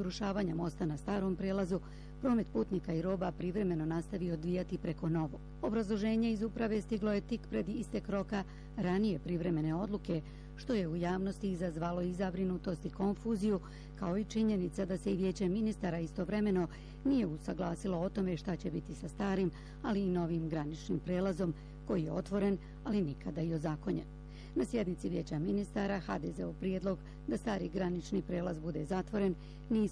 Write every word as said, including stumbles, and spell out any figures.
urušavanja mosta na starom prelazu, promet putnika i roba privremeno nastavi odvijati preko novog. Obrazloženje iz uprave stiglo je tik pred istek roka ranije privremene odluke, što je u javnosti izazvalo i zabrinutost i konfuziju, kao i činjenica da se i vijeće ministara istovremeno nije usaglasilo o tome šta će biti sa starim, ali i novim graničnim prelazom, koji je otvoren, ali nikada i ozakonjen. Na sjednici vijeća ministara ha de ze ov prijedlog da stari granični prelaz bude zatvoren nisu